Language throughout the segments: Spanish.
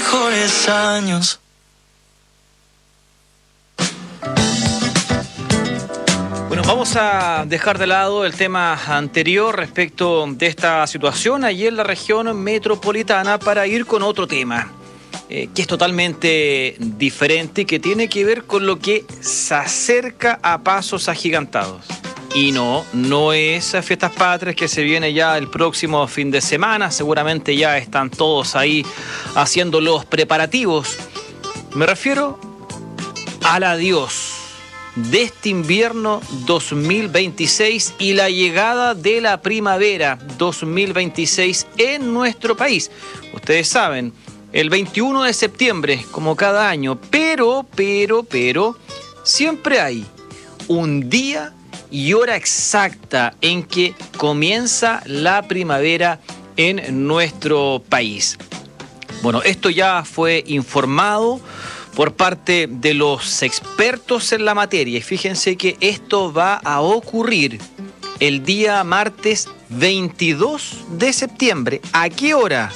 mejores años. Bueno, vamos a dejar de lado el tema anterior respecto de esta situación allí en la región metropolitana para ir con otro tema, que es totalmente diferente y que tiene que ver con lo que se acerca a pasos agigantados. Y no es a Fiestas Patrias que se viene ya el próximo fin de semana, seguramente ya están todos ahí haciendo los preparativos. Me refiero al adiós de este invierno 2026 y la llegada de la primavera 2026 en nuestro país. Ustedes saben, el 21 de septiembre, como cada año, pero, siempre hay un día y hora exacta en que comienza la primavera en nuestro país. Bueno, esto ya fue informado por parte de los expertos en la materia y fíjense que esto va a ocurrir el día martes 22 de septiembre. ¿A qué hora?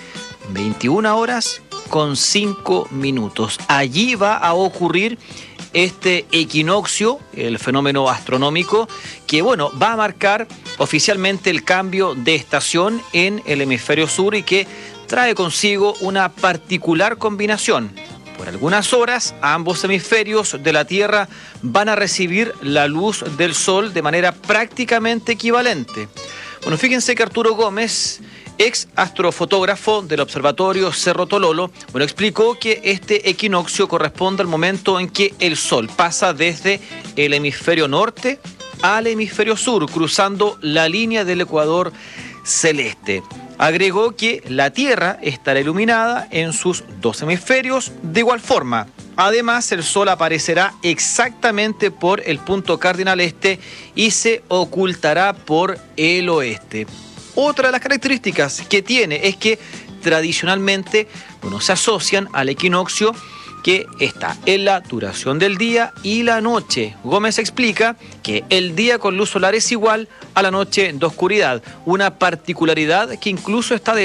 21 horas con 5 minutos. Allí va a ocurrir este equinoccio, el fenómeno astronómico, que bueno, va a marcar oficialmente el cambio de estación en el hemisferio sur y que trae consigo una particular combinación. Por algunas horas, ambos hemisferios de la Tierra van a recibir la luz del Sol de manera prácticamente equivalente. Bueno, fíjense que Arturo Gómez, ex astrofotógrafo del Observatorio Cerro Tololo, bueno, explicó que este equinoccio corresponde al momento en que el Sol pasa desde el hemisferio norte al hemisferio sur, cruzando la línea del ecuador celeste. Agregó que la Tierra estará iluminada en sus dos hemisferios de igual forma. Además, el Sol aparecerá exactamente por el punto cardinal este y se ocultará por el oeste. Otra de las características que tiene es que tradicionalmente, bueno, se asocian al equinoccio que está en la duración del día y la noche. Gómez explica que el día con luz solar es igual a la noche de oscuridad, una particularidad que incluso está